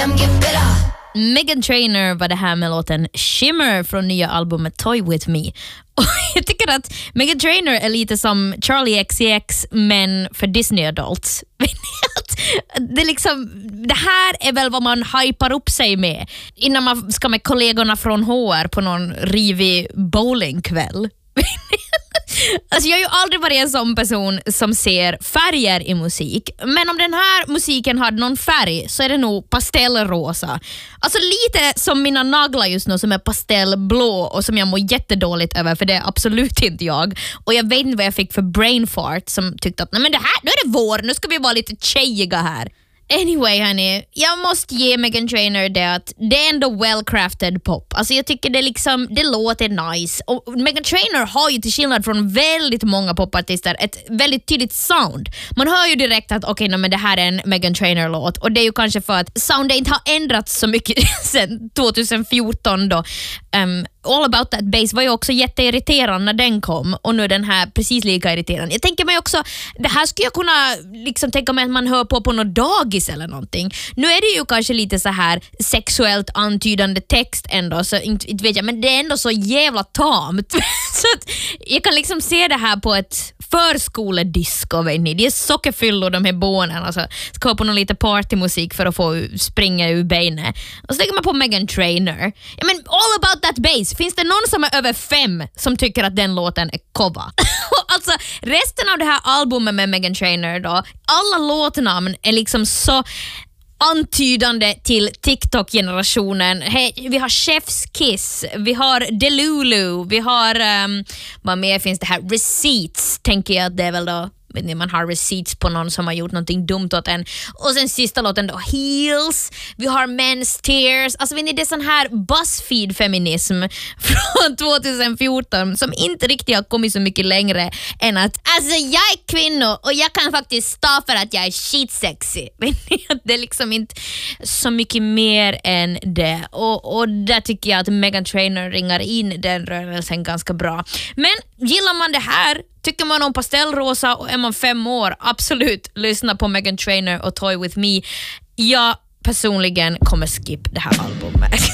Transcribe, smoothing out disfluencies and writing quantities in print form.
them get better. Meghan Trainor var det här med låten Shimmer från nya albumet Toy With Me. Och jag tycker att Meghan Trainor är lite som Charlie XCX men för Disney adults. Det, det här är väl vad man hypar upp sig med innan man ska med kollegorna från HR på någon rivig bowlingkväll. Alltså jag har ju aldrig varit en sån person som ser färger i musik. Men om den här musiken hade någon färg så är det nog pastellrosa. Alltså lite som mina naglar just nu som är pastellblå och som jag mår jättedåligt över för det är absolut inte jag. Och jag vet inte vad jag fick för brain fart som tyckte att nej men det här, nu är det vår, nu ska vi vara lite tjejiga här. Anyway hörni, jag måste ge Meghan Trainor det att det är ändå well-crafted pop. Alltså jag tycker det låter nice. Och Meghan Trainor har ju till skillnad från väldigt många popartister ett väldigt tydligt sound. Man hör ju direkt att men det här är en Meghan Trainor-låt. Och det är ju kanske för att soundet inte har ändrats så mycket sedan 2014 då. All About That Bass var ju också jätteirriterande när den kom och nu är den här precis lika irriterande. Jag tänker mig också, det här skulle jag kunna tänka mig att man hör på något dagis eller någonting. Nu är det ju kanske lite så här sexuellt antydande text ändå, så inte vet jag, men det är ändå så jävla tamt. Så att jag kan se det här på ett förskoledisco, vet ni. Det är sockerfyllor de här bånen, alltså ska ha på någon lite partymusik för att få springa ur benen. Och så lägger man på Meghan Trainor. Ja, men All About That Bass, finns det någon som är över 5 som tycker att den låten är kova? Alltså resten av det här albumet med Meghan Trainor då, alla låtnamn är så antydande till TikTok-generationen. Vi har Chef's Kiss, vi har Delulu, vi har vad mer finns det här? Receipts, tänker jag att det är väl då. Man har receipts på någon som har gjort någonting dumt åt en. Och sen sista låten då, Heels. Vi har Men's Tears. Alltså vet ni, det är sån här BuzzFeed-feminism från 2014 som inte riktigt har kommit så mycket längre än att alltså jag är kvinna och jag kan faktiskt stå för att jag är skitsexy. Det är inte så mycket mer än det. Och där tycker jag att Meghan Trainor ringar in den rörelsen ganska bra. Men gillar man det här, tycker man om pastellrosa och är man 5 år, absolut lyssna på Meghan Trainor och Toy With Me. Jag personligen kommer skip det här albumet.